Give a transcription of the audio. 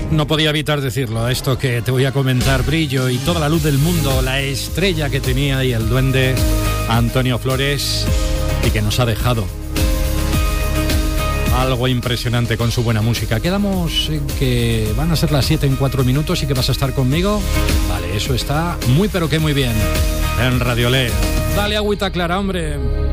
No podía evitar decirlo, esto que te voy a comentar, brillo y toda la luz del mundo, la estrella que tenía y el duende Antonio Flores y que nos ha dejado. Algo impresionante con su buena música. Quedamos en que van a ser las 7 en 4 minutos y que vas a estar conmigo. Vale, eso está muy pero que muy bien. En Radiolé. Dale agüita clara, hombre.